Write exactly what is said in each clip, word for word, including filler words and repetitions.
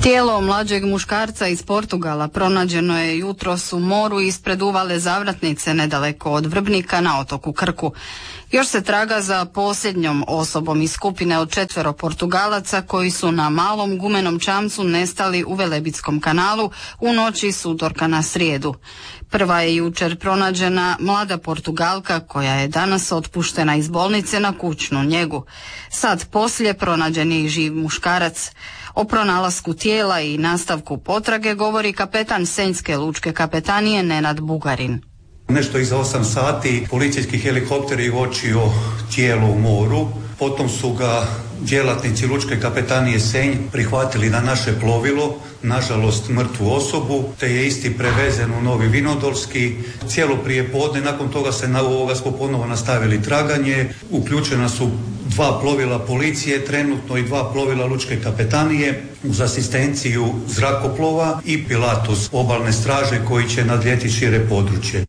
Tijelo mlađeg muškarca iz Portugala pronađeno je jutros u moru ispred uvale Zavratnice nedaleko od Vrbnika na otoku Krku. Još se traga za posljednjom osobom iz skupine od četvero Portugalaca koji su na malom gumenom čamcu nestali u Velebitskom kanalu u noći s utorka na srijedu. Prva je jučer pronađena mlada Portugalka koja je danas otpuštena iz bolnice na kućnu njegu. Sad poslije pronađen je i živ muškarac. O pronalasku tijela i nastavku potrage govori kapetan Senjske lučke kapetanije Nenad Bugarin. Nešto iza osam sati policijski helikopter je uočio tijelo u moru, potom su ga djelatnici lučke kapetanije Senj prihvatili na naše plovilo, nažalost mrtvu osobu, te je isti prevezen u Novi Vinodolski. Cijelo prijepodne, nakon toga se na ovoga smo ponovo nastavili traganje, uključena su dva plovila policije, trenutno i dva plovila lučke kapetanije uz asistenciju zrakoplova i Pilatus obalne straže koji će nadlijeti šire područje.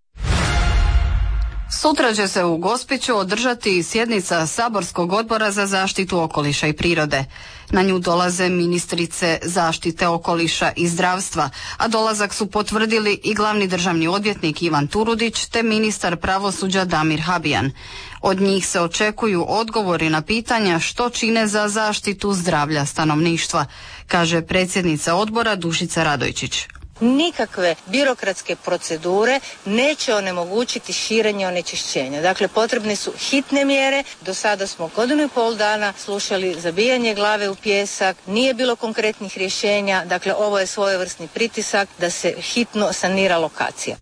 Sutra će se u Gospiću održati sjednica Saborskog odbora za zaštitu okoliša i prirode. Na nju dolaze ministrice zaštite okoliša i zdravstva, a dolazak su potvrdili i glavni državni odvjetnik Ivan Turudić te ministar pravosuđa Damir Habijan. Od njih se očekuju odgovori na pitanja što čine za zaštitu zdravlja stanovništva, kaže predsjednica odbora Dušica Radojčić. Nikakve birokratske procedure neće onemogućiti širenje onečišćenja. Dakle, potrebne su hitne mjere. Do sada smo godinu i pol dana slušali zabijanje glave u pijesak, nije bilo konkretnih rješenja. Dakle, ovo je svojevrsni pritisak da se hitno sanira lokacija.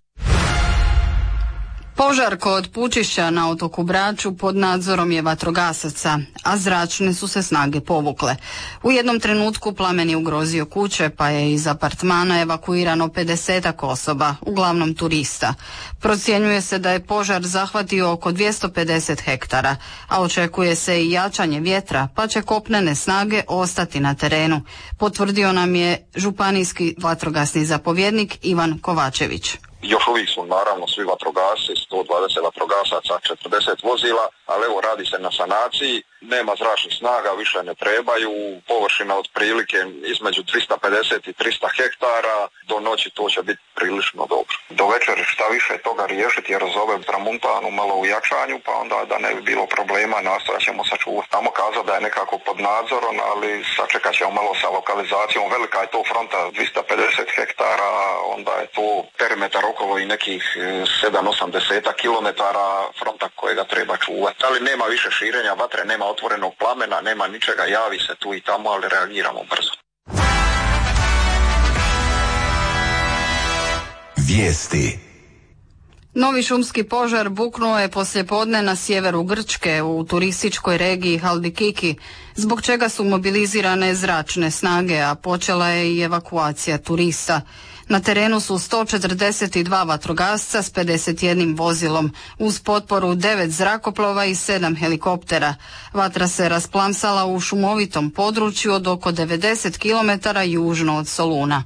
Požar kod Pučišća na otoku Braču pod nadzorom je vatrogasaca, a zračne su se snage povukle. U jednom trenutku plamen je ugrozio kuće, pa je iz apartmana evakuirano pedesetak osoba, uglavnom turista. Procjenjuje se da je požar zahvatio oko dvjesto pedeset hektara, a očekuje se i jačanje vjetra, pa će kopnene snage ostati na terenu, potvrdio nam je županijski vatrogasni zapovjednik Ivan Kovačević. Još uvijek su naravno svi vatrogasci, sto dvadeset vatrogasaca, četrdeset vozila, ali evo radi se na sanaciji, nema zračnih snaga, više ne trebaju, površina otprilike između dvjesto pedeset i trista hektara, do noći to će biti prilično dobro. Do večeri šta više toga riješiti jer zove tramuntanu malo u jačanju, pa onda da ne bi bilo problema nastojat ćemo sačuvati. Tamo kazati da je nekako pod nadzorom, ali sačekat ćemo malo sa lokalizacijom, velika je to fronta dvjesto pedeset hektara, onda je to perimetar okolo i nekih sedam osam kilometara fronta kojega treba čuvati. Ali nema više širenja vatre, nema otvorenog plamena, nema ničega, javi se tu i tamo, ali reagiramo brzo. Vijesti. Novi šumski požar buknuo je poslijepodne na sjeveru Grčke u turističkoj regiji Haldikiki, zbog čega su mobilizirane zračne snage, a počela je i evakuacija turista. Na terenu su sto četrdeset dva vatrogasca s pedeset jednim vozilom, uz potporu devet zrakoplova i sedam helikoptera. Vatra se rasplamsala u šumovitom području od oko devedeset kilometara južno od Soluna.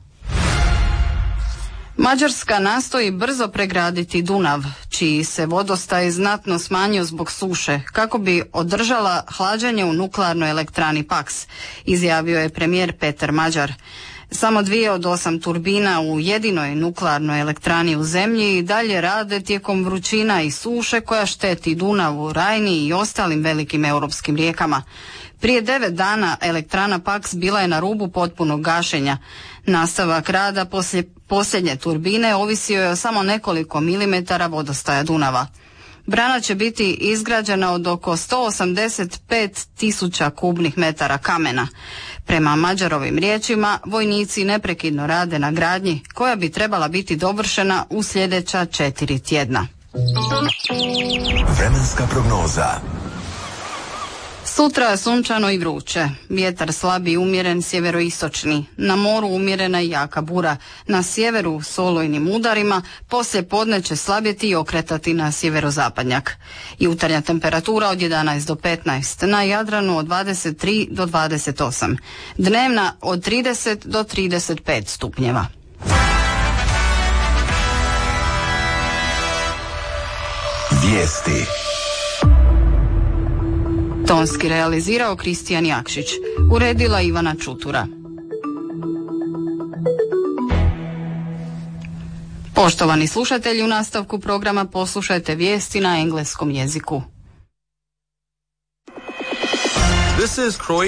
Mađarska nastoji brzo pregraditi Dunav, čiji se vodostaj znatno smanjio zbog suše, kako bi održala hlađenje u nuklearnoj elektrani Paks, izjavio je premijer Peter Mađar. Samo dvije od osam turbina u jedinoj nuklearnoj elektrani u zemlji i dalje rade tijekom vrućina i suše koja šteti Dunavu, Rajni i ostalim velikim europskim rijekama. Prije devet dana elektrana Paks bila je na rubu potpunog gašenja. Nastavak rada poslije posljednje turbine ovisio je o samo nekoliko milimetara vodostaja Dunava. Brana će biti izgrađena od oko sto osamdeset pet tisuća kubnih metara kamena. Prema Mađarovim riječima, vojnici neprekidno rade na gradnji, koja bi trebala biti dovršena u sljedeća četiri tjedna. Vremenska prognoza. Sutra je sunčano i vruće. Vjetar slab i umjeren sjeveroistočni. Na moru umjerena i jaka bura. Na sjeveru s olujnim udarima, poslije podne će slabjeti i okretati na sjeverozapadnjak. Jutarnja temperatura od jedanaest do petnaest, na Jadranu od dvadeset tri do dvadeset osam. Dnevna od trideset do trideset pet stupnjeva. Vijesti. Tonski realizirao Kristijan Jakšić, uredila Ivana Čutura. Poštovani slušatelji, u nastavku programa poslušajte vijesti na engleskom jeziku. This is Croatia.